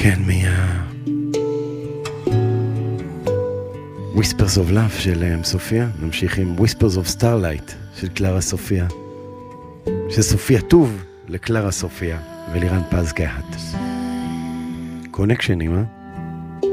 כן, Whispers of Love של סופיה. נמשיך עם Whispers of Starlight של קלרה סופיה. של סופיה טוב לקלרה סופיה ולירן פז קהת. קונקשנים,